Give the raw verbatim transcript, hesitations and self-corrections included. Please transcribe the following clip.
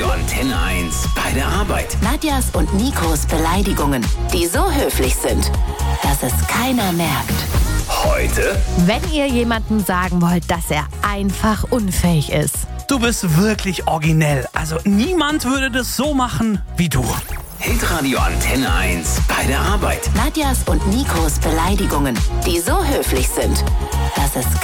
Antenne eins bei der Arbeit. Nadjas und Nikos Beleidigungen, die so höflich sind, dass es keiner merkt. Heute, Wenn ihr jemandem sagen wollt, dass er einfach unfähig ist. Du bist wirklich originell. Also niemand würde das so machen wie du. Hitradio Antenne eins bei der Arbeit. Nadjas und Nikos Beleidigungen, die so höflich sind, dass es